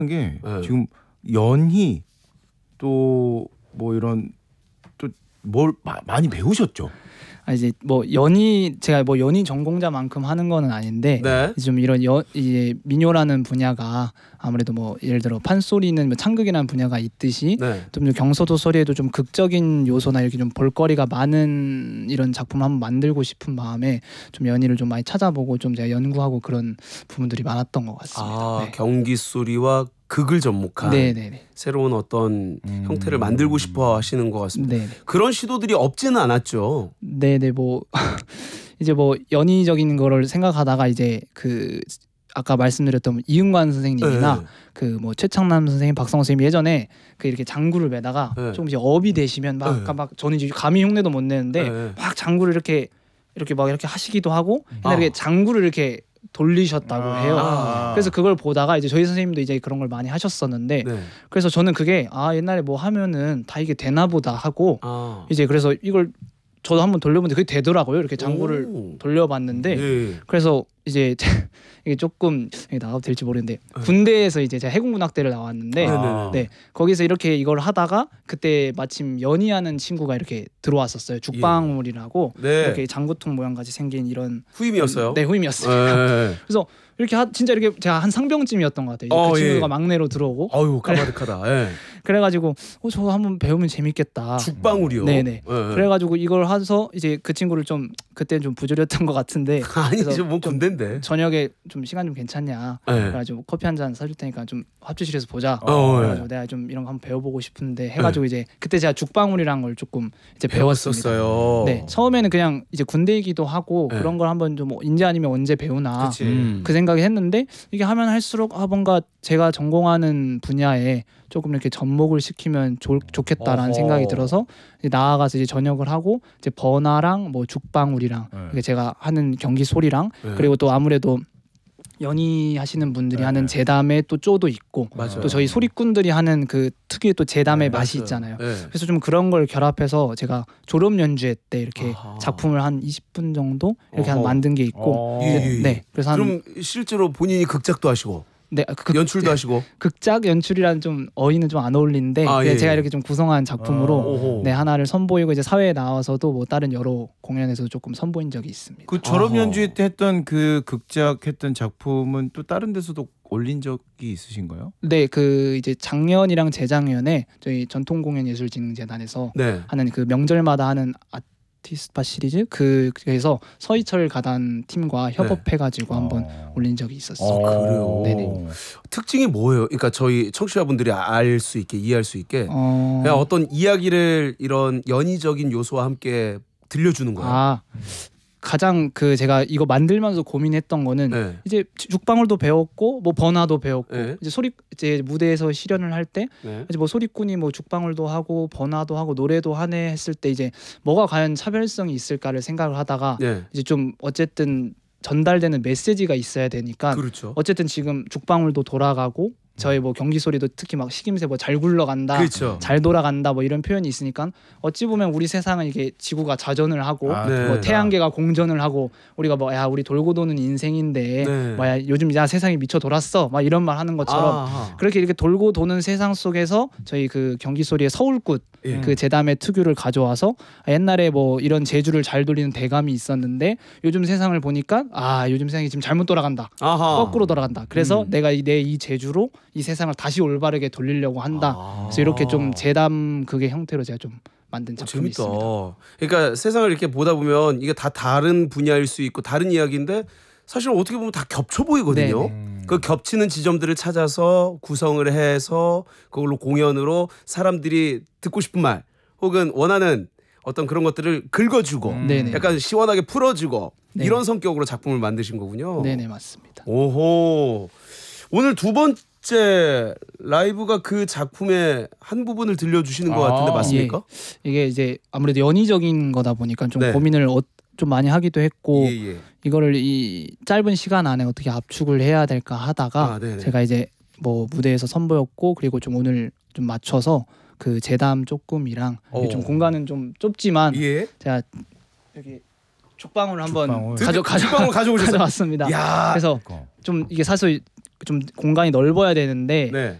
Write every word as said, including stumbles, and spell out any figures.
게 네. 지금 연희 또 뭐 이런 또 뭘 많이 배우셨죠? 아 이제 뭐 연희 제가 뭐 연희 전공자만큼 하는 거는 아닌데 네. 좀 이런 여 이제 민요라는 분야가 아무래도 뭐 예를 들어 판소리는 뭐 창극이라는 분야가 있듯이 네. 좀 경서도 소리에도 좀 극적인 요소나 이렇게 좀 볼거리가 많은 이런 작품을 한번 만들고 싶은 마음에 좀 연희를 좀 많이 찾아보고 좀 제가 연구하고 그런 부분들이 많았던 것 같습니다. 아 네. 경기 소리와 극을 접목한 네네네. 새로운 어떤 음. 형태를 만들고 싶어 하시는 것 같습니다. 네네. 그런 시도들이 없지는 않았죠. 네네 뭐 이제 뭐 연희적인 거를 생각하다가 이제 그 아까 말씀드렸던 이응관 선생님이나 네. 그 뭐 최창남 선생님, 박성호 선생님 예전에 그 이렇게 장구를 매다가 네. 조금씩 업이 되시면 막, 네. 아까 막 저는 이제 감히 흉내도 못 내는데 네. 막 장구를 이렇게 이렇게 막 이렇게 하시기도 하고 아. 옛날에 이렇게 장구를 이렇게 돌리셨다고 아. 해요. 아. 그래서 그걸 보다가 이제 저희 선생님도 이제 그런 걸 많이 하셨었는데 네. 그래서 저는 그게 아 옛날에 뭐 하면은 다 이게 되나 보다 하고 아. 이제 그래서 이걸 저도 한번 돌려보는데 그게 되더라고요. 이렇게 장구를 오. 돌려봤는데 예. 그래서 이제 이게 조금 이게 나가도 될지 모르겠는데 군대에서 이제 제가 해군문학대를 나왔는데 아. 네 거기서 이렇게 이걸 하다가 그때 마침 연희하는 친구가 이렇게 들어왔었어요. 죽방울이라고 네. 이렇게 장구통 모양 같이 생긴 이런 후임이었어요. 네 후임이었어요. 네. 그래서 이렇게 하, 진짜 이렇게 제가 한 상병쯤이었던 것 같아요. 이제 어, 그 친구가 예. 막내로 들어오고 아유 까마득하다. 예. 그래가지고 어, 저거 한번 배우면 재밌겠다. 죽방울이요. 네네. 예. 그래가지고 이걸 해서 이제 그 친구를 좀 그때 좀 부조리했던 것 같은데 아니죠 그래서 뭐 좀 군대인데. 저녁에 좀 시간 좀 괜찮냐 예. 그래가지고 커피 한 잔 사줄 테니까 좀 합주실에서 보자. 어, 그래가지고 예. 내가 좀 이런 거 한번 배워보고 싶은데 해가지고 이제 그때 제가 죽방울이란 걸 조금 이제 배웠습니다. 배웠었어요. 네 처음에는 그냥 이제 군대이기도 하고 네. 그런 걸 한번 좀 언제 아니면 언제 배우나 그치. 음. 그 생각이 했는데 이게 하면 할수록 아 뭔가 제가 전공하는 분야에 조금 이렇게 접목을 시키면 좋, 좋겠다라는 어허. 생각이 들어서 이제 나아가서 이제 전역을 하고 이제 번화랑 뭐 죽방울이랑 네. 이게 제가 하는 경기 소리랑 네. 그리고 또 아무래도 연희 하시는 분들이 네. 하는 제담의 또 쪼도 있고 맞아요. 또 저희 소리꾼들이 하는 그 특유의 또 제담의 네, 맛이 맞아요. 있잖아요. 예. 그래서 좀 그런 걸 결합해서 제가 졸업 연주회 때 이렇게 아하. 작품을 한 이십 분 정도 이렇게 한 어허. 만든 게 있고 어. 예, 예, 예. 네 그래서 한 그럼 실제로 본인이 극작도 하시고 네, 그, 연출도 하시고. 극작 연출이라는 좀 어휘는 좀 안 어울리는데 아, 그냥 예, 제가 예. 이렇게 좀 구성한 작품으로 오호. 네 하나를 선보이고 이제 사회에 나와서도 뭐 다른 여러 공연에서 조금 선보인 적이 있습니다. 그 졸업 아하. 연주회 때 했던 그 극작 했던 작품은 또 다른 데서도 올린 적이 있으신가요? 네, 그 이제 작년이랑 재작년에 저희 전통공연예술진흥재단에서 네. 하는 그 명절마다 하는 아티스파 시리즈 그래서 서희철 가단 팀과 협업해가지고 한번 어. 올린 적이 있었어요. 아, 그래요? 네네. 특징이 뭐예요? 그러니까 저희 청취자분들이 알 수 있게 이해할 수 있게 어... 그냥 어떤 이야기를 이런 연희적인 요소와 함께 들려주는 거예요. 아 가장 그 제가 이거 만들면서 고민했던 거는 네. 이제 죽방울도 배웠고 뭐 번화도 배웠고 네. 이제 소리 이제 무대에서 실현을 할 때 네. 이제 뭐 소리꾼이 뭐 죽방울도 하고 번화도 하고 노래도 하네 했을 때 이제 뭐가 과연 차별성이 있을까를 생각을 하다가 네. 이제 좀 어쨌든 전달되는 메시지가 있어야 되니까 그렇죠. 어쨌든 지금 죽방울도 돌아가고 저희 뭐 경기 소리도 특히 막 식임새 뭐 잘 굴러간다 그렇죠. 잘 돌아간다 뭐 이런 표현이 있으니까 어찌 보면 우리 세상은 이게 지구가 자전을 하고 아, 네. 뭐 태양계가 공전을 하고 우리가 뭐 야 우리 돌고 도는 인생인데 네. 뭐야 요즘 야 세상이 미쳐 돌았어 막 이런 말 하는 것처럼 아하. 그렇게 이렇게 돌고 도는 세상 속에서 저희 그 경기 소리의 서울굿 예. 그 제담의 특유를 가져와서 옛날에 뭐 이런 제주를 잘 돌리는 대감이 있었는데 요즘 세상을 보니까 아 요즘 세상이 지금 잘못 돌아간다 아하. 거꾸로 돌아간다 그래서 음. 내가 내 이 제주로 이 세상을 다시 올바르게 돌리려고 한다 아. 그래서 이렇게 좀 제담 그게 형태로 제가 좀 만든 어, 작품이 재밌다. 있습니다. 그러니까 세상을 이렇게 보다 보면 이게 다 다른 분야일 수 있고 다른 이야기인데 사실 어떻게 보면 다 겹쳐 보이거든요. 네네. 그 겹치는 지점들을 찾아서 구성을 해서 그걸로 공연으로 사람들이 듣고 싶은 말 혹은 원하는 어떤 그런 것들을 긁어주고 음. 네네. 약간 시원하게 풀어주고 네. 이런 성격으로 작품을 만드신 거군요. 네네 맞습니다. 오호. 오늘 두 번째 라이브가 그 작품의 한 부분을 들려주시는 것 아. 같은데 맞습니까? 이게 이제 아무래도 연희적인 거다 보니까 좀 네. 고민을 어, 좀 많이 하기도 했고 예, 예. 이거를 이 짧은 시간 안에 어떻게 압축을 해야 될까 하다가 아, 네네. 제가 이제 뭐 무대에서 선보였고 그리고 좀 오늘 좀 맞춰서 그 제담 조금이랑 어. 좀 공간은 좀 좁지만 예. 제가 여기 죽방울 한번 죽방울. 가져 가져 죽방울 가져오셨어요? 가져왔습니다. 야. 그래서 그러니까. 좀 이게 사실 좀 공간이 넓어야 되는데 네.